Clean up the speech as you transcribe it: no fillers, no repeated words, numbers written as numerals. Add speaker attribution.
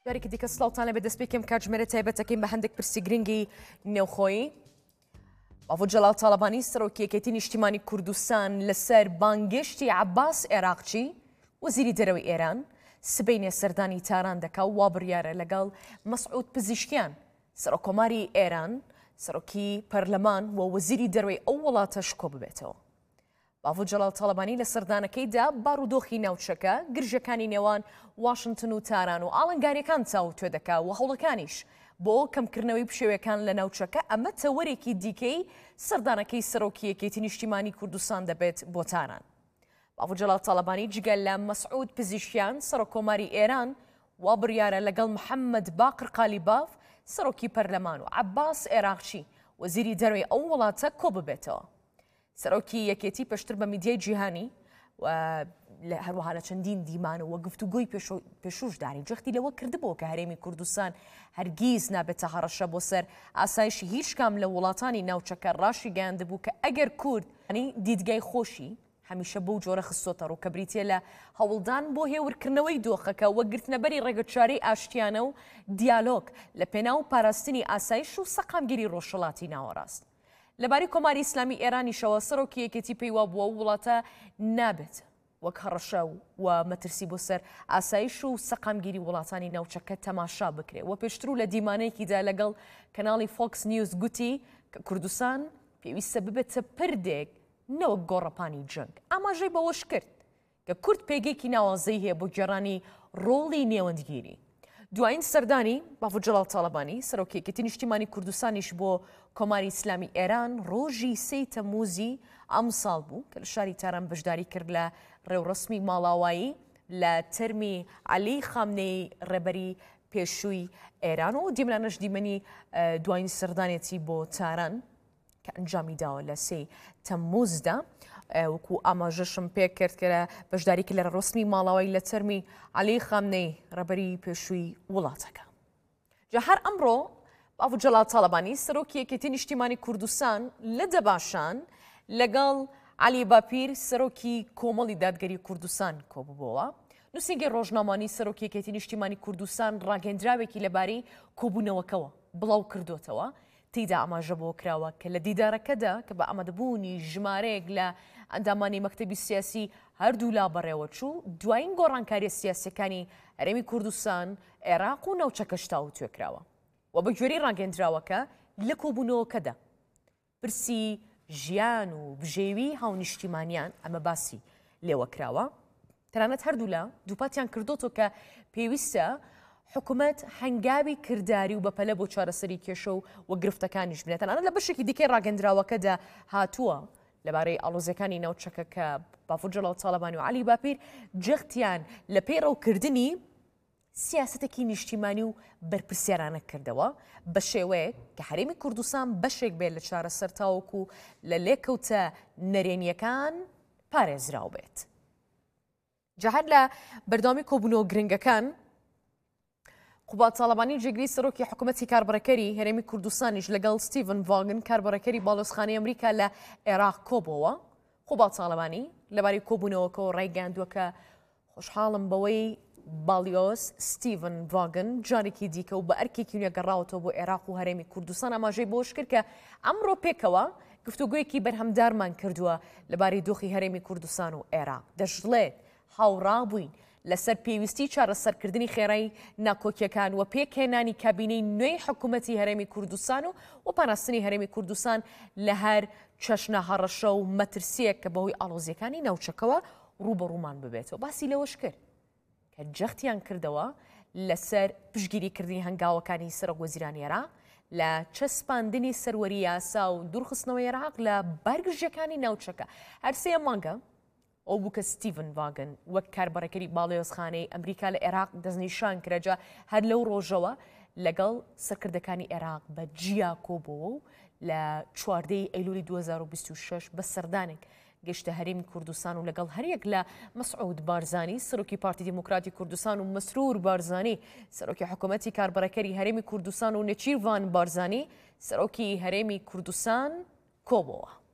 Speaker 1: جارێکی دیکە سڵاوتان لەبێ دەست پێکەم کاتژمێرە تایبەتەکەین بە هەندێک پرسی گرنگی نێوخۆیی. بافو جەلال تاڵەبانی سەرۆکیەکێتی نیشتیمانی کوردستان لەسەر بانگێشتی عەباس عێراقچی وەزیری دەرەوەی ئێران سبەینێ سەردانی تاران دەکا و وا بڕیارە لەگەڵ مەسعود پزیشکیان سەرۆکۆماری ئێران سەرۆکی پەرلەمان و وەزیری دەرەوەی ئەو وڵاتەش کۆ ببێتەوە. بافو جەلال تاڵەبانی لە سەردانەکەیدا باڕوودۆخی ناوچەکە گرژەکانی نێوان واشنگتن و تاران و ئاڵنگاریەکان چاو توێ دەکا و هەوڵەکانیش بۆ کەمکردنەوەی پشێوەکان لە ناوچەکە ئەمە تەوەرێکی دیکەی سەردانەکەی سەرۆکیەکێتی نیشتیمانی کوردستان دەبێت بۆ تاران. بافو جەلال تاڵەبانی جگەل لە مەسعود پزیشکیان سەرۆکۆماری ئێران وا بڕیارە لەگەڵ محەممەد باقر قالیباف سەرۆکی پەرلەمان و عەباس عێراقچی وەزیری دەرەوەی ئەو وڵاتە کۆ ببێتەوە. سەرۆکی یەکێتی پێشتر بە میدیای جیهانی و هەروەها لە چەندین دیمانەوە گفتوگۆی پێشوشدانی جەختی لەوە کردبوو کە هەرێمی کوردستان هەرگیز نابێتە هەڕەشە بۆ سەر ئاسایشی هیچ کام لە وڵاتانی ناوچەکە ڕاشی گەیاندبوو کە ئەگەر کورد دیدگای خۆشی هەمیشە بەو جۆرە خستۆتە ڕوو کە بریتە لە هەوڵدان بۆ هێورکردنەوەی دۆخەکە وە گرتنەبەری ڕێگەچارەی ئاشتیانە و دیالۆگ لە پێناو پاراستنی ئاسایش و سەقامگیری ڕۆژهەڵاتی ناوەڕاست. لەباری کۆماری ئیسلامی ئێرانیشەوە سەرۆکی یەکێتی پێیوا بووە وڵاتە نابێت وەک هەڕەشە و مەترسی بۆ سەر ئاسایش و سەقامگیری وڵاتانی ناوچەکە تەماشا بکرێ و پێشتر و لە دیمانەیەکیدا لەگەڵ کەناڵی فۆکس نیوز گوتی کە کوردستان پێویستە ببێتە پردێک نەوەک گۆڕەپانی جەنگ. ئاماژەی بەوەش کرد کە کورد پێگەیەکی ناوازەی هەیە بۆ گێڕانی ڕۆڵی نێوەندگیری. دوایین سەردانی بافو جەلال تاڵەبانی سەرۆکیەکێتی نیشتیمانی کوردستانیش بۆ کۆماری ئیسلامی ئێران ڕۆژی 3 تەمووزی ئەم ساڵ بوو کە لە شاری تاران بەشداری کرد لە ڕێوڕسمی ماڵاوایی لە تەرمی عەلی خامنەی ڕێبەری پێشووی ئێران و دیملانەش دیمەنی دوایین سەردانێتی بۆ تاران کە ئەنجامی داوە لە 3 تەمووزدا وەکو ئاماژەشم پێ کرد کە بەشداری کرد لە ڕۆسمی ماڵاوایی لە تەرمی عەلی خامنەی ڕێبەری پێشووی وڵاتەکە. جا هەر ئەمڕۆ بافو جەلال تاڵەبانی سەرۆکی یەکێتی نیشتیمانی کوردستان لە دەباشان لەگەڵ عەلی باپیر سەرۆکی کۆمەڵی دادگەری کوردستان کۆبووبەوە. نووسینگەی ڕۆژنامانی سەرۆکی یەکێتی نیشتیمانی کوردستان ڕاگەندراوێکی لەبارەی کۆبوونەوەکەوە بڵاو کردوتەوە. تێیدا ئاماژە بۆ کراوە کە لە دیدارەکەدا کە بە ئامادەبوونی ژمارەیەک لە ئەندامانی مەکتەبی سیاسی هەردوو لا بەڕێوە چوو دوایین گۆڕانکاریە سیاسیەکانی هەرێمی کوردستان عێراق و ناوچەکەش تاو توێکراوە و بە گوێرەی ڕاگەندراوەکە لە کۆبوونەوەکەدا پرسی ژیان و بژێوی هاونیشتیمانیان ئەمە باسی لێوە کراوە. تەنانەت هەردوو لا دووپاتیان کردوتەوە کە پێویستە حکوومەت هەنگاوی کردداری و بەپەلە بۆ چارەسەری کێشە و گرفتەکانیش بنێتەن. ئەنە لە بەشێکی دیکەی ڕاگەندراوەکەدا هاتووە لەبارەی ئاڵۆزیەکانی ناوچەکە کە بافو جەلال تاڵەبانی و عەلی باپیر جەختیان لە پەیڕەوکردنی سیاسەتێکی نیشتیمانی و بەرپرسیارانە کردەوە بە شێوەیەک کە هەرێمی کوردستان بەشێک بێت لە چارەسەر تاوەکو لە لێکەوتە نەرێنیەکان پارێزراو بێت. جا هەر لە بەردەوامی کۆبوونەوە گرنگەکان قوبات تاڵەبانی جێگری سەرۆکی حکوومەتی کاربڕەکەری هەرێمی کوردستانیش لەگەڵ ستیڤن ڤاگن کاربڕەکەری باڵۆزخانەی ئەمریکا لە عێراق کۆبەوە. قوبات تاڵەبانی لەبارەی کۆبوونەوەکەەوە ڕایگەاندووە کە خۆشحاڵم بەوەی باڵیۆس ستیڤن ڤاگن جارێکی دیکە و بە ئەرکێکی نوێ گەڕاوەتەوە بۆ عێراق و هەرێمی کوردستان ئاماژەی بۆش کرد کە ئەمڕۆ پێکەوە گفتوگویەکی بەرهەمدارمان کردووە لەبارەی دۆخی هەرێمی کوردستان و عێراق. دەژڵێت هاوڕابووین لەسەر پێویستی چارەسەرکردنی خێرایی ناکۆکیەکان و پێکهێنانی کابینەی نوێی حکوومەتی هەرێمی کوردستان و پاراستنی هەرێمی کوردستان لە هەر چەشنە هەڕەشە و مەترسیەک کە بەهۆی ئاڵۆزیەکانی ناوچەکەەوە ڕوبەڕوومان ببێتەوە. باسی لەوەش کرد کە جەختیان کردەوە لەسەر پشگیریکردنی هەنگاوەکانی سەرۆک وەزیرانی عێراق لە چەسپاندنی سەروەری یاسا و دوورخستنەوەی عێراق لە بەرگژەکانی ناوچەکە. هەر 3 مانگە ئەو بوو کە ستیڤن ڤاگن وەک کاربڕەکەری باڵێۆزخانەی ئەمریکا لە عێراق دەستنیشان کرێجا هەر لەو ڕۆژەوە لەگەڵ سەرکردەکانی عێراق بە جیا کۆبەوە و لە 14 ئەیلولی 2026 بە سەردانێک گەشتە هەرێمی کوردستان و لەگەڵ هەریەک لە مەسعود بارزانی سەرۆکی پارتی دیموکراتی کوردستان و مەسرور بارزانی سەرۆکی حکوومەتی کاربڕەکەری هەرێمی کوردستان و نەچیروان بارزانی سەرۆکی هەرێمی کوردستان کۆبەوە.